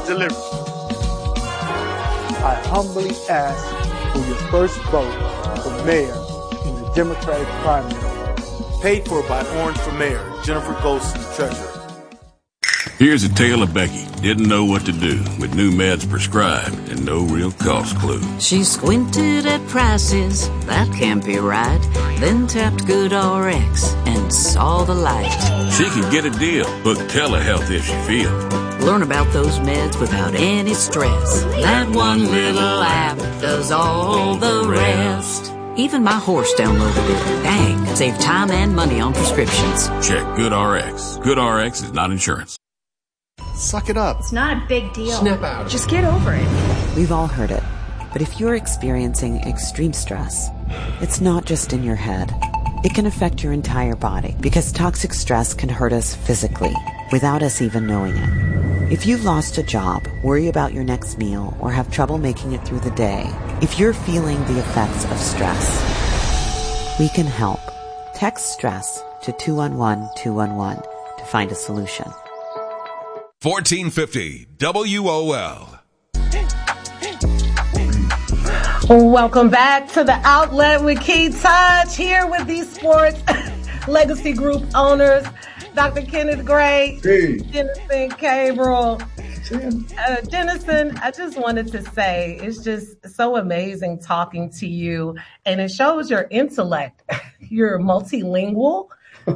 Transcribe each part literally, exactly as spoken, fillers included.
delivers. I humbly ask for your first vote for mayor in the Democratic primary. Paid for by Orange for Mayor, Jennifer Golson, Treasurer. Here's a tale of Becky. Didn't know what to do with new meds prescribed and no real cost clue. She squinted at prices, that can't be right. Then tapped GoodRx and saw the light. She can get a deal. Book telehealth if she feels. Learn about those meds without any stress. That one little app does all the rest. Even my horse downloaded it. Dang, save time and money on prescriptions. Check GoodRx. GoodRx is not insurance. Suck it up. It's not a big deal. Snap out. Just get over it. We've all heard it. But if you're experiencing extreme stress, it's not just in your head. It can affect your entire body because toxic stress can hurt us physically without us even knowing it. If you've lost a job, worry about your next meal, or have trouble making it through the day, if you're feeling the effects of stress, we can help. Text STRESS to two one one two one one to find a solution. fourteen fifty W O L. Welcome back to the Outlet with Key Touch, here with these Sports Legacy Group owners, Doctor Kenneth Gray, hey. Dennison Cabral. Uh, Dennison, I just wanted to say it's just so amazing talking to you, and it shows your intellect. You're multilingual.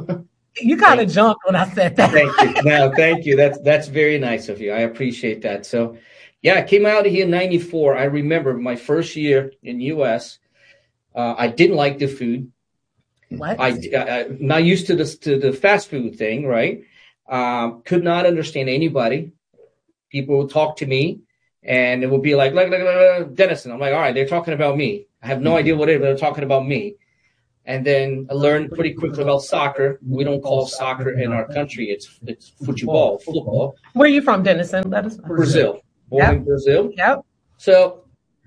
You kind of jumped when I said that. Thank you. No, thank you. That's that's very nice of you. I appreciate that. So, yeah, I came out of here in ninety-four. I remember my first year in U S. Uh, I didn't like the food. What? I, I, I'm not used to this to the fast food thing, right? Um, could not understand anybody. People would talk to me, and it would be like, like, like, like Dennison. I'm like, all right, they're talking about me. I have no idea what it is, but they're talking about me. And then I learned pretty quickly about soccer. We don't call soccer in our country. It's it's football, football. Where are you from, Dennison? Let us know. Brazil. Born yep. in Brazil. Yep. So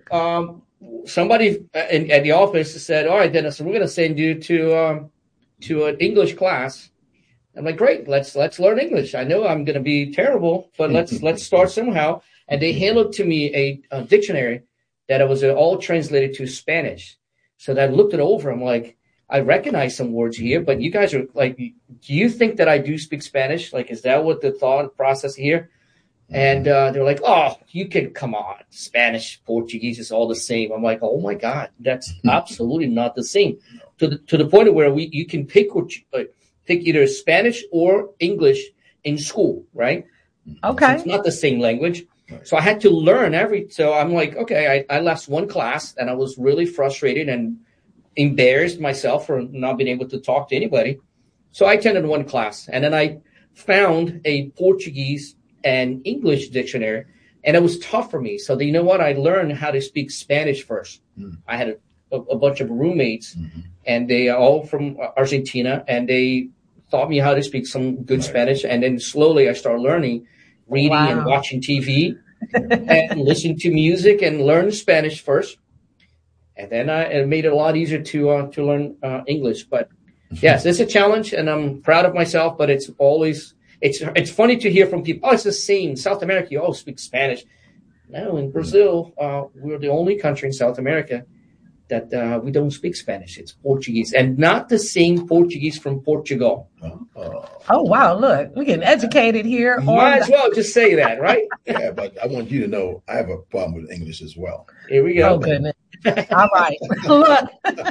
um, somebody in, at the office said, all right, Dennison, we're going to send you to um, to an English class. I'm like, great, let's let's learn English. I know I'm going to be terrible, but let's let's start somehow. And they handed to me a, a dictionary that it was all translated to Spanish. So that I looked it over. I'm like, I recognize some words here, but you guys are like, do you think that I do speak Spanish? Like, is that what the thought process here? And uh, they're like, oh, you can, come on, Spanish, Portuguese is all the same. I'm like, oh my God, that's absolutely not the same. To the to the point where we you can pick what you, uh, pick either Spanish or English in school, right? Okay. So it's not the same language. So I had to learn every, so I'm like, okay, I, I left one class and I was really frustrated and embarrassed myself for not being able to talk to anybody. So I attended one class, and then I found a Portuguese and English dictionary, and it was tough for me. So you know what? I learned how to speak Spanish first. Mm. I had a, a bunch of roommates, mm-hmm. and they are all from Argentina, and they taught me how to speak some good right. Spanish. And then slowly I started learning, reading wow. and watching T V and listening to music and learn Spanish first. And then I, it made it a lot easier to uh, to learn uh, English. But yes, it's a challenge, and I'm proud of myself. But it's always it's it's funny to hear from people. Oh, it's the same. South America, you all speak Spanish. No, in Brazil, uh, we're the only country in South America that uh, we don't speak Spanish. It's Portuguese, and not the same Portuguese from Portugal. Oh, oh wow! Look, we're getting educated here. Might as well just say that, right? Yeah, but I want you to know I have a problem with English as well. Here we go. Oh goodness. All right. Look.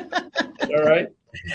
All right.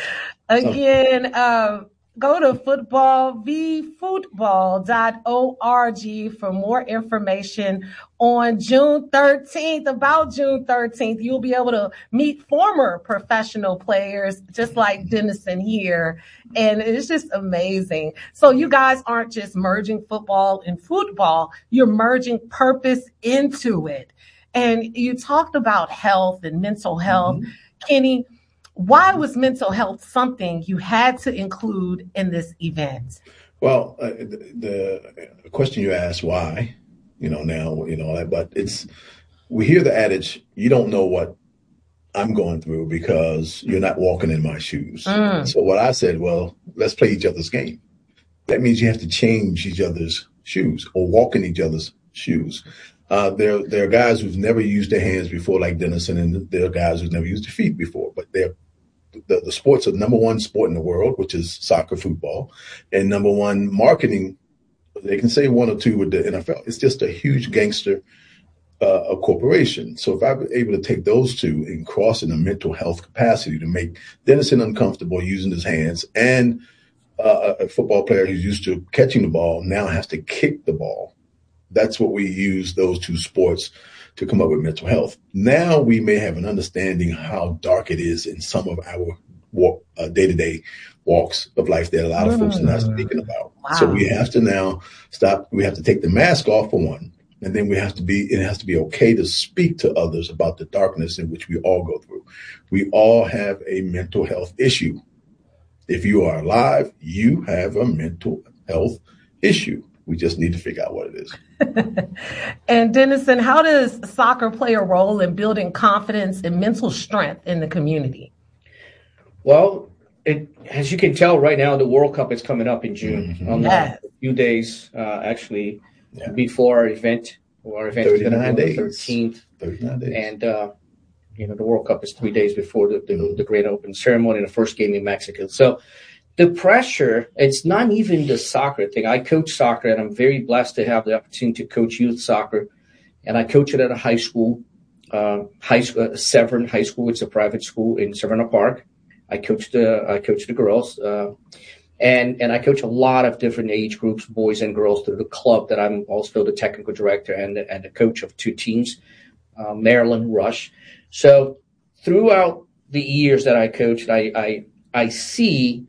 Again, um, go to football v football dot org for more information on June thirteenth. About June thirteenth, you'll be able to meet former professional players just like Dennison here. And it's just amazing. So you guys aren't just merging football and football, you're merging purpose into it. And you talked about health and mental health. Mm-hmm. Kenny, why was mental health something you had to include in this event? Well, uh, the, the question you asked, why, you know, now, you know, but it's, we hear the adage, you don't know what I'm going through because you're not walking in my shoes. Mm. So what I said, well, let's play each other's game. That means you have to change each other's shoes or walk in each other's shoes. Uh, there, there are guys who've never used their hands before, like Dennison, and there are guys who've never used their feet before. But they're the, the sports are the number one sport in the world, which is soccer, football, and number one marketing. They can say one or two with the N F L. It's just a huge gangster uh, a corporation. So if I'm able to take those two and cross in a mental health capacity to make Dennison uncomfortable using his hands, and uh, a football player who's used to catching the ball now has to kick the ball. That's what we use those two sports to come up with mental health. Now we may have an understanding how dark it is in some of our walk, uh, day-to-day walks of life that a lot of mm. folks are not speaking about. Wow. So we have to now stop. We have to take the mask off for one. And then we have to be, it has to be okay to speak to others about the darkness in which we all go through. We all have a mental health issue. If you are alive, you have a mental health issue. We just need to figure out what it is. And Dennison, how does soccer play a role in building confidence and mental strength in the community? Well, it, as you can tell right now, the World Cup is coming up in June. Mm-hmm. Um, yes. A few days, uh, actually, yeah. before our event. Our event is going to be on the thirteenth. thirty-nine days. And, uh, you know, the World Cup is three days before the, the, the Great Open ceremony and the first game in Mexico. So the pressure, it's not even the soccer thing. I coach soccer, and I'm very blessed to have the opportunity to coach youth soccer. And I coach it at a high school, uh, high school, uh, Severn High School. It's a private school in Severna Park. I coach the I coach the girls, uh, and and I coach a lot of different age groups, boys and girls, through the club that I'm also the technical director and the, and the coach of two teams, uh, Maryland Rush. So throughout the years that I coached, I I, I see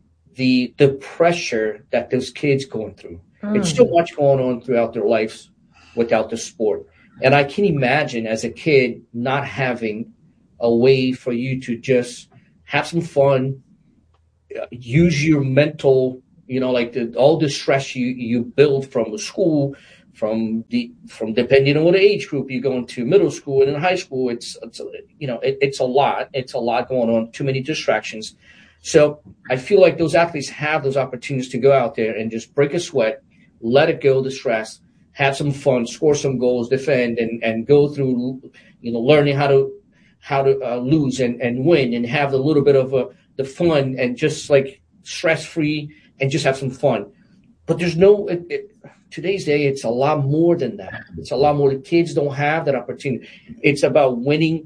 the the pressure that those kids going through. Mm. It's so much going on throughout their lives without the sport, and I can imagine as a kid not having a way for you to just have some fun, uh, use your mental, you know, like the, all the stress you, you build from the school, from the from depending on what age group you go into, middle school and in high school. It's, it's you know, it, it's a lot. It's a lot going on. Too many distractions. So I feel like those athletes have those opportunities to go out there and just break a sweat, let it go, the stress, have some fun, score some goals, defend, and and go through, you know, learning how to. how to uh, lose and, and win and have a little bit of uh, the fun and just like stress free and just have some fun. But there's no, it, it, today's day, it's a lot more than that. It's a lot more. The kids don't have that opportunity. It's about winning.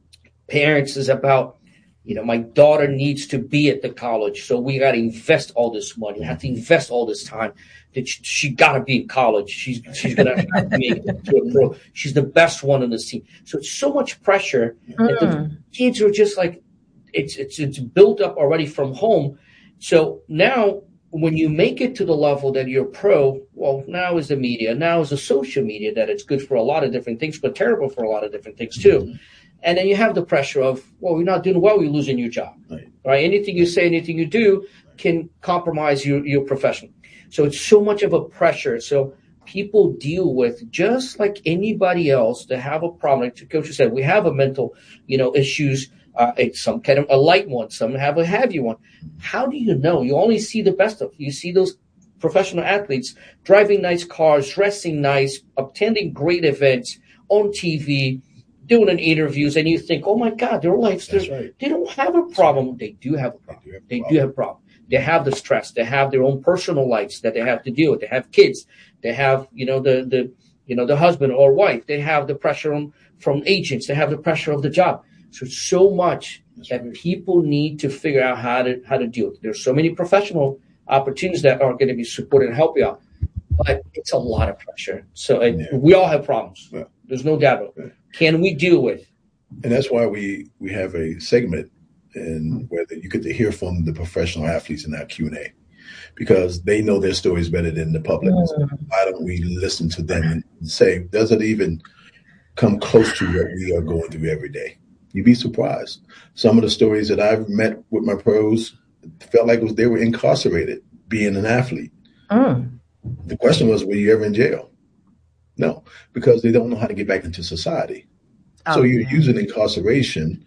Parents is about, you know, my daughter needs to be at the college. So we got to invest all this money. I have to invest all this time. That she, she got to be in college. She's she's going to make it to a pro. She's the best one on the team. So it's so much pressure mm. that the kids are just like, it's it's it's built up already from home. So now when you make it to the level that you're pro, well, now is the media, now is the social media that it's good for a lot of different things, but terrible for a lot of different things too. Mm-hmm. And then you have the pressure of, well, you're not doing well, you're losing your job. Right? right? Anything you say, anything you do can compromise your, your profession. So it's so much of a pressure. So people deal with, just like anybody else, to have a problem. Like the coach said, we have a mental, you know, issues. Uh, it's some kind of a light one. Some have a heavy one. How do you know? You only see the best of. You see those professional athletes driving nice cars, dressing nice, attending great events on T V, doing an interviews, and you think, oh my God, their lives, right. they don't have a problem. They do have a problem. They do have a problem. They have the stress. They have their own personal lives that they have to deal with. They have kids. They have, you know, the, the, you know, the husband or wife. They have the pressure on, from agents. They have the pressure of the job. So so much That's that right. people need to figure out how to, how to deal with it. There's so many professional opportunities that are going to be supported and help you out, but it's a lot of pressure. So it, yeah. we all have problems. Yeah. There's no doubt about it. Yeah. Can we deal with? And that's why we, we have a segment and where you get to hear from the professional athletes in that Q and A, because they know their stories better than the public. Mm. So why don't we listen to them and say, does it even come close to what we are going through every day? You'd be surprised. Some of the stories that I've met with my pros felt like it was they were incarcerated being an athlete. Mm. The question was, were you ever in jail? No, because they don't know how to get back into society. Oh, so you're yeah. using incarceration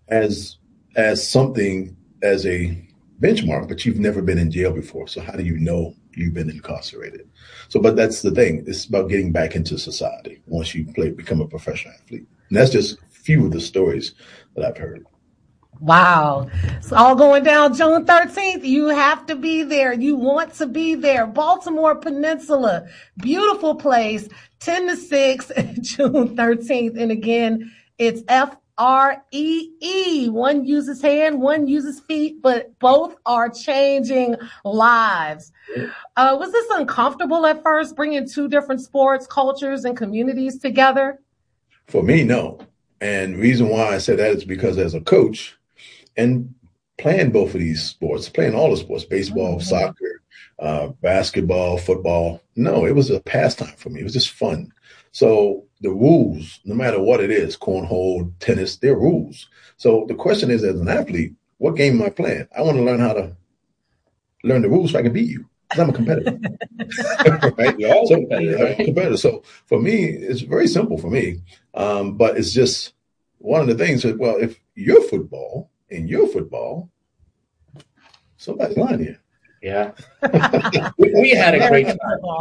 as as something, as a benchmark, but you've never been in jail before. So how do you know you've been incarcerated. So, but that's the thing. It's about getting back into society once you play, become a professional athlete. And that's just a few of the stories that I've heard. Wow. It's all going down June thirteenth. You have to be there. You want to be there. Baltimore Peninsula, beautiful place, ten to six, June thirteenth. And again, it's F R E E. One uses hand, one uses feet, but both are changing lives. Uh, was this uncomfortable at first, bringing two different sports, cultures, and communities together? For me, no. And the reason why I say that is because as a coach, and playing both of these sports, playing all the sports, baseball, mm-hmm. soccer, uh, basketball, football. No, it was a pastime for me. It was just fun. So the rules, no matter what it is, cornhole, tennis, they're rules. So the question is, as an athlete, what game am I playing? I want to learn how to learn the rules so I can beat you. Because I'm a competitor. Right? You're all so, competitive, right? competitor. So for me, it's very simple for me. Um, but it's just one of the things that, well, if you're football, in your football, somebody's lying here. Yeah. we, we had a great time.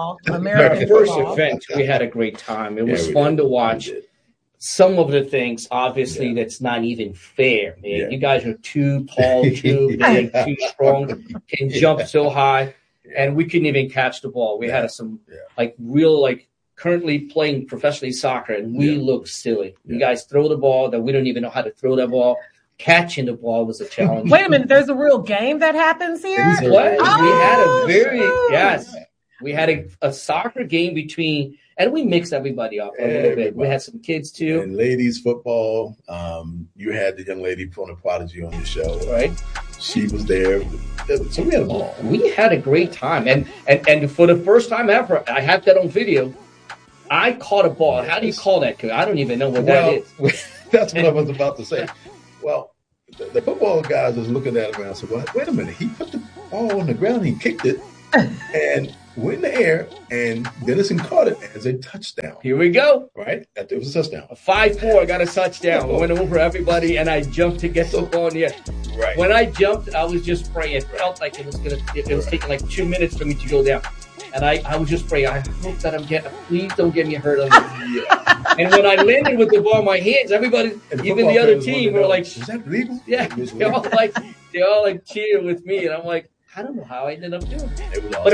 Our first event, we had a great time. It yeah, was fun did. to watch. Some of the things, obviously, yeah. that's not even fair, man. Yeah. You guys are too tall, too big, too strong, can jump so high, and we couldn't even catch the ball. We yeah. had some, yeah. like, real, like, currently playing professionally soccer, and we yeah. look silly. Yeah. You guys throw the ball that we don't even know how to throw that ball. Catching the ball was a challenge. Wait a minute, there's a real game that happens here? What? Oh, we had a very, shoot. yes, we had a, a soccer game between, and we mixed everybody up a little everybody. bit. We had some kids too. And ladies football, um, you had the young lady from the Prodigy on your show. Right. She was there. So we had a ball. We had a great time. And, and, and for the first time ever, I have that on video, I caught a ball. How do you call that? I don't even know what well, that is. That's what I was about to say. Well, the, the football guys was looking at him and I said, well, wait a minute. He put the ball on the ground, he kicked it, and went in the air, and Dennison caught it as a touchdown. Here we go. Right? It was a touchdown. five four, got a touchdown. I went over everybody, and I jumped to get the ball in the air. Right. When I jumped, I was just praying. It felt like it was going to, it, it was right. taking like two minutes for me to go down. And I, I was just praying, I hope that I'm getting, please don't get me hurt on this. Yeah. And when I landed with the ball in my hands, everybody, the even the other team, were like, is that legal? Yeah, they all like, they all like cheered with me. And I'm like, I don't know how I ended up doing it. It was awesome. But